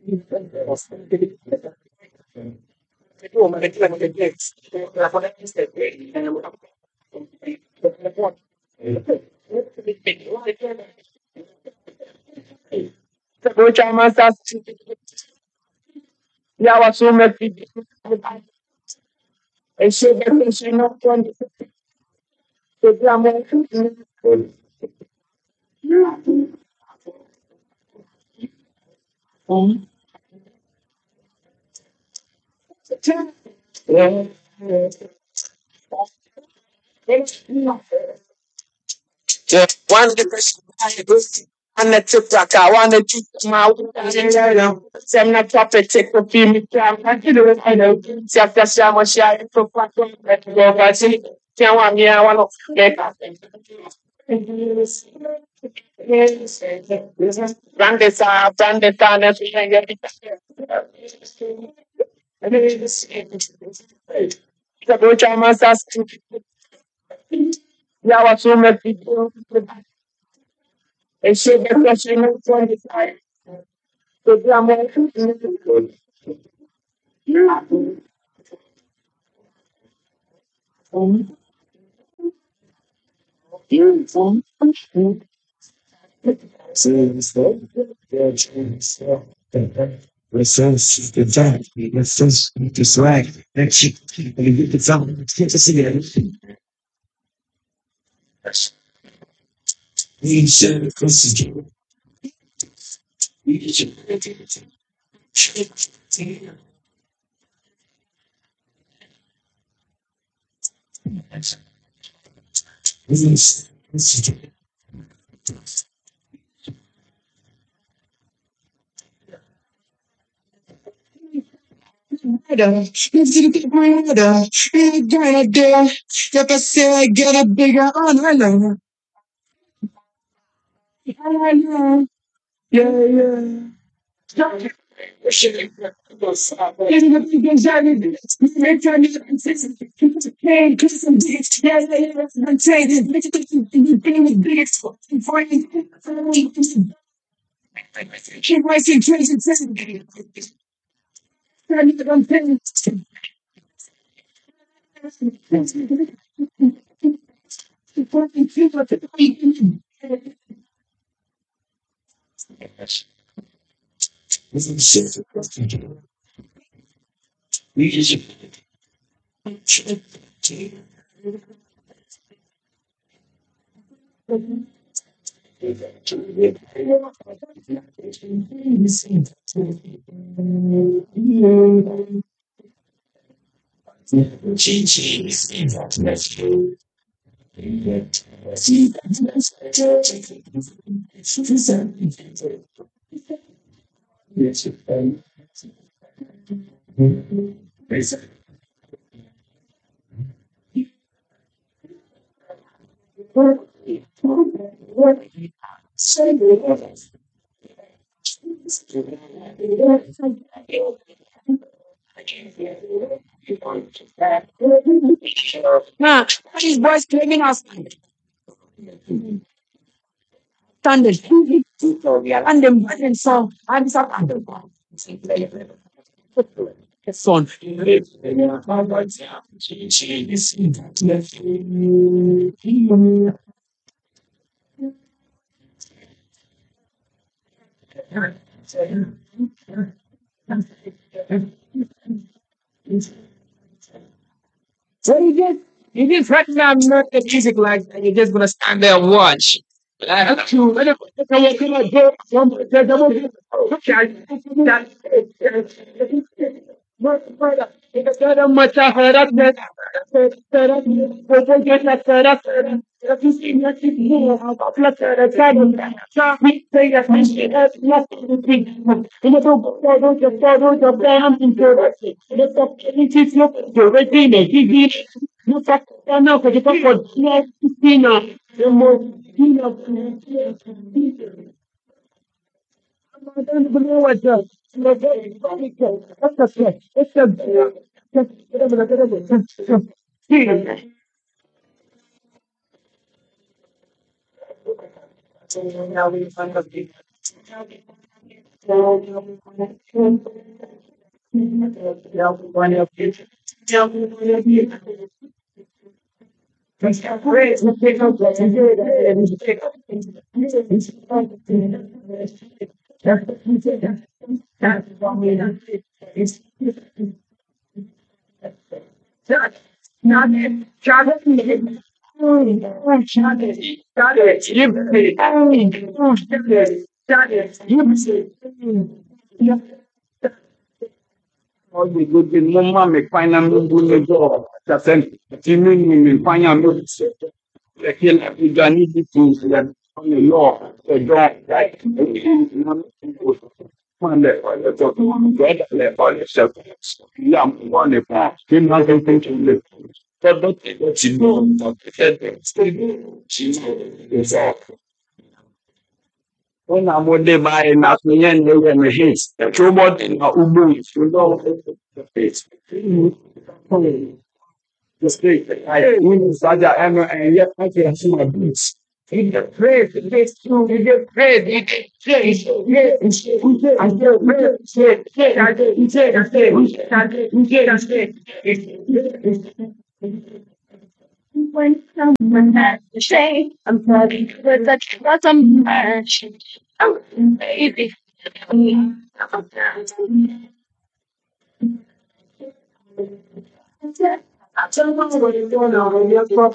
One of the person and the TikTok, I want to keep my send a puppet take a few me time. I know. See after some share for platform that go over see. Tell me I want to get branded and everything. The Bocha Masters, Yawa Sumer people, and she get question from the side. So, get a bigger on. Yeah. Nah, these boys claiming us standard. And them and so I'm son. So you just recognize the music like and you're just gonna stand there and watch. Like, Oggi tutti non mi fai una mugolo, cioè sempre, ti mi fai una mugolo, perché la vita di tutti, la io, e già, dai, quando le cose, le cose, se io vuole fare, che non è che le però ci sono, perché ci sono, una mode by na kunyen ne ye me hit. Trouble in na ubu you know the face. The street. I win Saja and yet I can see my boots. In the praise, the face through the praise, it says, yes, I still say, I say, when someone has to say, I'm sorry for that wasn't much. Oh, baby. I don't know what you're doing over here, but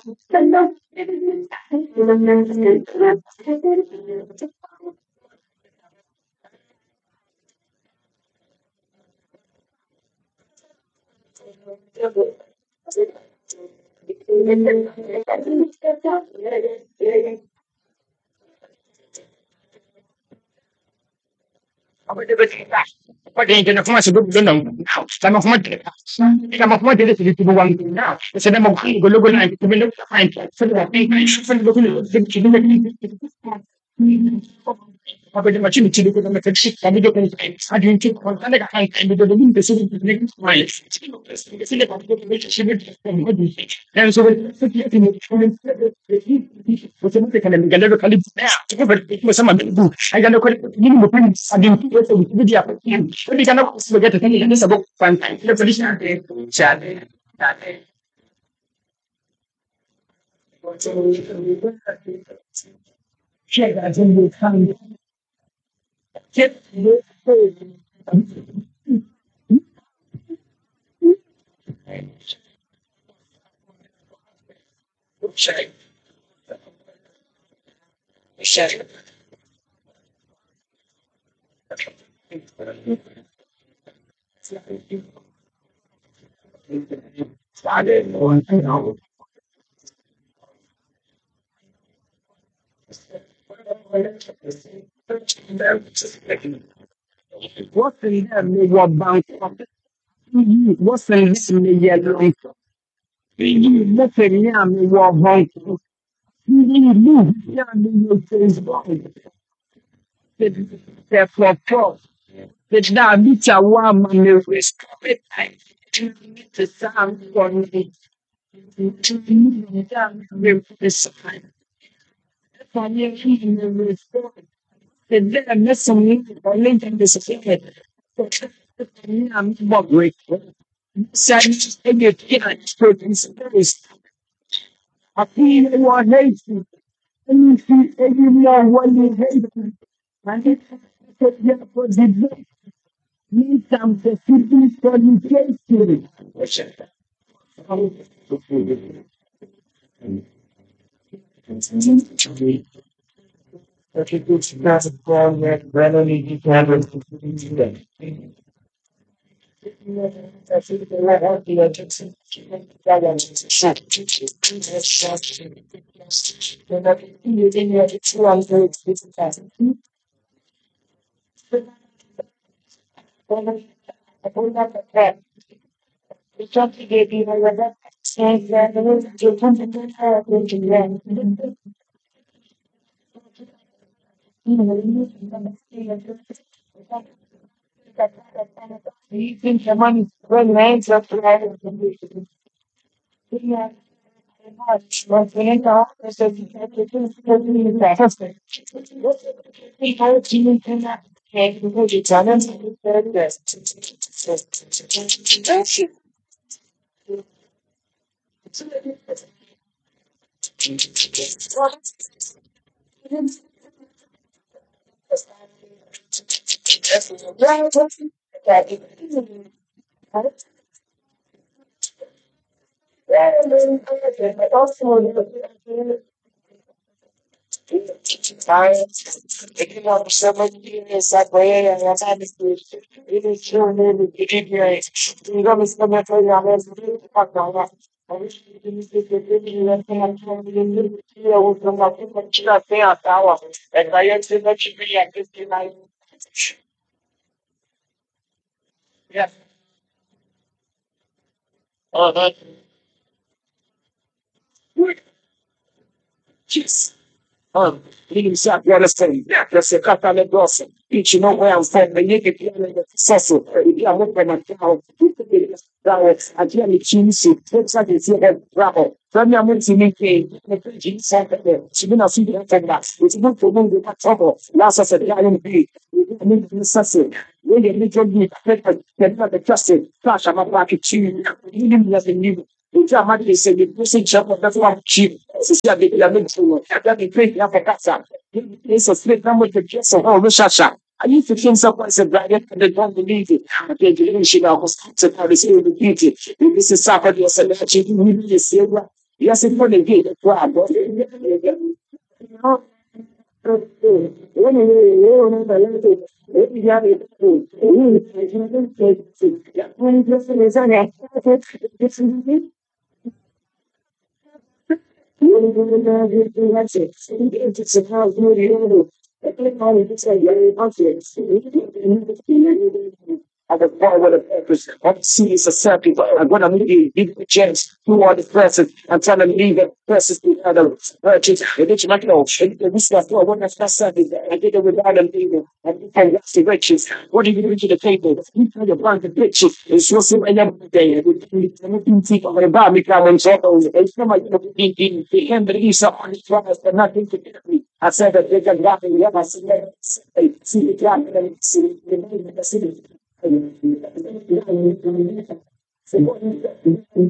What ain't gonna come out to go now? Some of my did it to one now. It's a demo go look like to be looked fine. So that I should look at Apa dia macam ni kita nak kerja kami dia kan ada yang kita kan ada kan kami dia ni kita sini kita ni main sini kami dia macam sini kami ada dan so kita ini macam mana kan dengan dia kali kita bersama minggu ada nak ni mungkin ada yang kita tu dia tapi kan aku sebagai tadi ini sebab pantai kita boleh share in the time get check share started on what's in there may your bank what's in this may your bank what's in there may your bank yeah may your Facebook therefore it's not beach a woman may stop it to meet the sound for me to meet the sound for me to respond. Then I met some or later disappeared. I'm not grateful. Sad and you can't produce this. I feel you are hateful. And you feel every more what you hate. I hate that for the day. Need some facilities for you get to it. Okay, good. That's a problem that readily depends on the that's it. The right out the attention. That one is a shot. That's shot. Then I can see it in your 250,000. I pulled out the cat. The shot he gave you over that. And then the rest of your company into them. You think the money when names are Leading shot, you understand? That's a cut on the dorsal. Each you know where I'm from, the naked feeling of successful. If you are looking at now, I can't be cheesy. Looks like it's here, bravo. From your money, the Jesus said, she did not see the that. It's not for me, the trouble. Last of the iron be. I need to assassin. When you need to be the trusted, flash, I'm a back at you. You didn't let me. Nti amadi sɛ de bisi nkyɛn kɔ bɛfɔ akyi sisi a beebi a meju no ɛbɛ mi pe ya fɔ kasa ɛsɛ straight na mo de kye sɛ ɔn mo hyɛhyɛ ayi fifi nsa kɔ sɛ brade de don believe it ati ejiri mi nhyɛ na akɔ sɛ na bisi ebi beat it ebi sɛ sa akɔ deɛ sɛ de akyi mi bi yɛ sie wa yɛsɛ fɔ ne gate ɛfɔ abɔ at the point where the purpose of see is a circle, but I'm gonna meet you, give you a chance who are the present and trying to leave the presence to other virtues. And it's like, no, this is what one that's something I did it without them leaving and you can watch the riches. What do you bring to the table? You try to burn the picture. It's your sim and every day. And think of the bar, me come and talk on it's not like you can believe someone is trying to nothing to get me. I said that they can grab me, I see the gap and see the name of the city. Thank you.